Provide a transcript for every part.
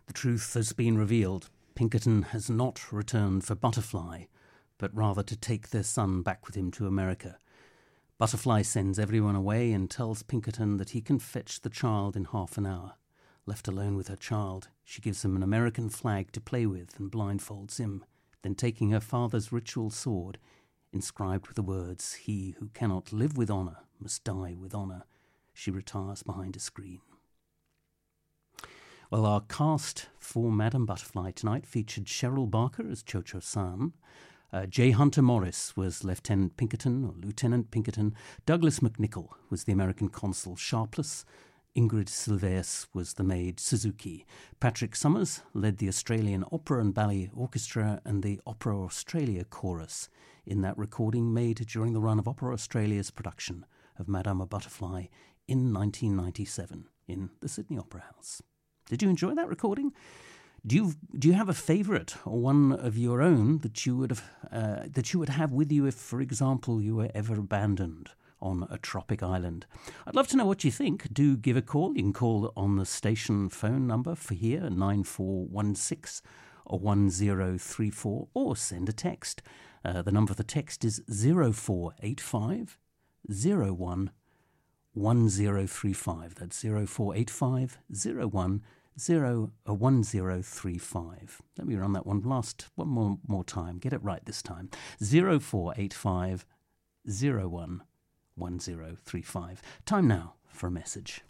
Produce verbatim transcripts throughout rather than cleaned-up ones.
The truth has been revealed. Pinkerton has not returned for Butterfly, but rather to take their son back with him to America. Butterfly sends everyone away and tells Pinkerton that he can fetch the child in half an hour. Left alone with her child, she gives him an American flag to play with and blindfolds him. Then taking her father's ritual sword, inscribed with the words, "He who cannot live with honour must die with honour," she retires behind a screen. Well, our cast for Madame Butterfly tonight featured Cheryl Barker as Cho-Cho-san. Uh, J. Hunter Morris was Lieutenant Pinkerton, or Lieutenant Pinkerton. Douglas McNichol was the American consul Sharpless. Ingrid Silvers was the maid Suzuki. Patrick Summers led the Australian Opera and Ballet Orchestra and the Opera Australia Chorus in that recording made during the run of Opera Australia's production of Madame Butterfly in nineteen ninety-seven in the Sydney Opera House. Did you enjoy that recording? Do you do you have a favourite or one of your own that you would have uh, that you would have with you if, for example, you were ever abandoned on a tropic island? I'd love to know what you think. Do give a call. You can call on the station phone number for here, nine four one six or one zero three four, or send a text. Uh, the number of the text is zero four eight five zero one one zero three five. That's zero four eight five zero one zero uh, one zero three five. Let me run that one last one more more time. Get it right this time. Zero four eight five zero one one zero three five. Time now for a message.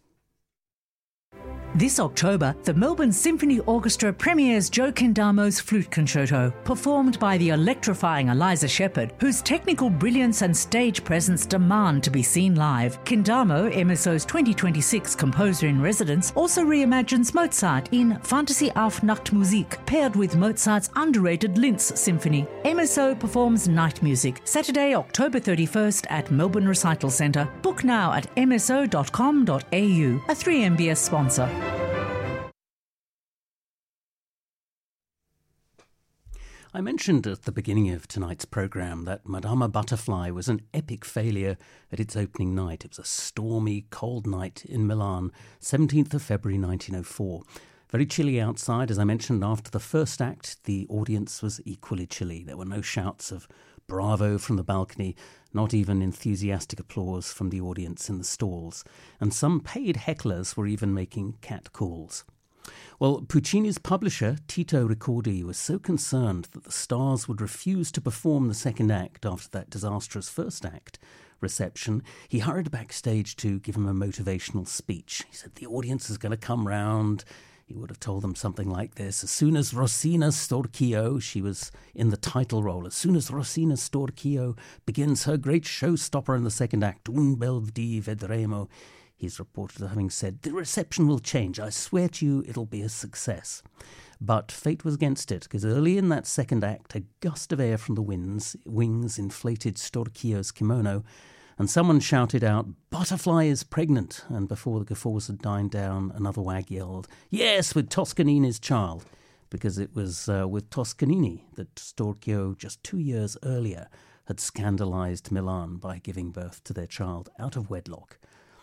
This October, the Melbourne Symphony Orchestra premieres Joe Kendamo's Flute Concerto, performed by the electrifying Eliza Shepherd, whose technical brilliance and stage presence demand to be seen live. Kendamo, M S O's twenty twenty-six Composer-in-Residence, also reimagines Mozart in Fantasie auf Nachtmusik, paired with Mozart's underrated Linz Symphony. M S O performs Night Music, Saturday, October thirty-first at Melbourne Recital Centre. Book now at m s o dot com dot a u, a three M B S sponsor. I mentioned at the beginning of tonight's programme that Madame Butterfly was an epic failure at its opening night. It was a stormy, cold night in Milan, seventeenth of February nineteen oh four. Very chilly outside. As I mentioned, after the first act, the audience was equally chilly. There were no shouts of bravo from the balcony, not even enthusiastic applause from the audience in the stalls. And some paid hecklers were even making cat calls. Well, Puccini's publisher, Tito Ricordi, was so concerned that the stars would refuse to perform the second act after that disastrous first act reception, he hurried backstage to give him a motivational speech. He said, the audience is going to come round. He would have told them something like this. As soon as Rosina Storchio, she was in the title role, as soon as Rosina Storchio begins her great showstopper in the second act, Un bel di vedremo, he's reported as having said, the reception will change. I swear to you it'll be a success. But fate was against it, because early in that second act, a gust of air from the winds, wings inflated Storchio's kimono, and someone shouted out, Butterfly is pregnant. And before the guffaws had died down, another wag yelled, yes, with Toscanini's child, because it was uh, with Toscanini that Storchio, just two years earlier, had scandalised Milan by giving birth to their child out of wedlock.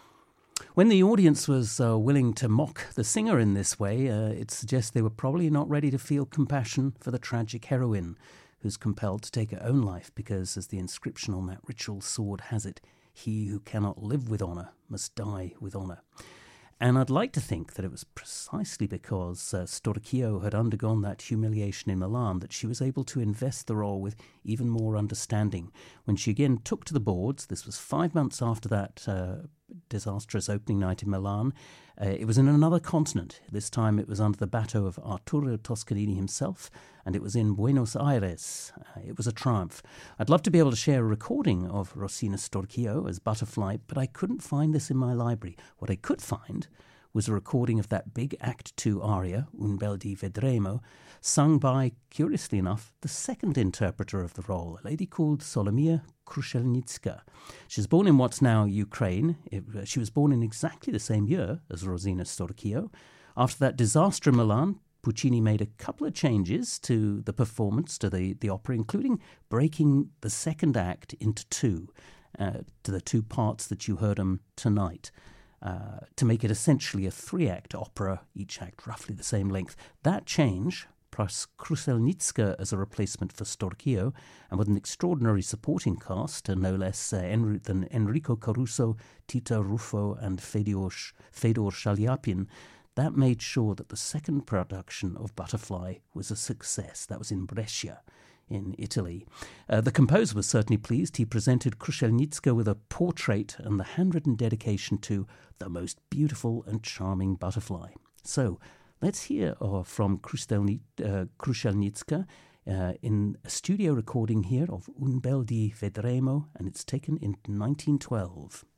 When the audience was uh, willing to mock the singer in this way, uh, it suggests they were probably not ready to feel compassion for the tragic heroine who's compelled to take her own life because, as the inscription on that ritual sword has it, he who cannot live with honour must die with honour. And I'd like to think that it was precisely because uh, Storchio had undergone that humiliation in Milan that she was able to invest the role with even more understanding. When she again took to the boards, this was five months after that uh, disastrous opening night in Milan, uh, it was in another continent. This time it was under the bateau of Arturo Toscanini himself, and it was in Buenos Aires. Uh, it was a triumph. I'd love to be able to share a recording of Rosina Storchio as Butterfly, but I couldn't find this in my library. What I could find was a recording of that big Act Two aria, Un bel di vedremo, sung by, curiously enough, the second interpreter of the role, a lady called Solomia Krushelnitska. She was born in what's now Ukraine. It, uh, she was born in exactly the same year as Rosina Storchio. After that disaster in Milan, Puccini made a couple of changes to the performance, to the, the opera, including breaking the second act into two, uh, to the two parts that you heard them tonight. uh, to make it essentially a three-act opera, each act roughly the same length. That change, plus Kruselnitska as a replacement for Storchio, and with an extraordinary supporting cast, uh, no less uh, Enri- than Enrico Caruso, Tita Ruffo, and Fedor, Sh- Fedor Shalyapin, that made sure that the second production of Butterfly was a success. That was in Brescia, in Italy. Uh, the composer was certainly pleased. He presented Kruselnitska with a portrait and the handwritten dedication to the most beautiful and charming butterfly. So, let's hear uh, from Krustelni- uh, Kruselnitska uh, in a studio recording here of Un bel di Vedremo, and it's taken in nineteen twelve.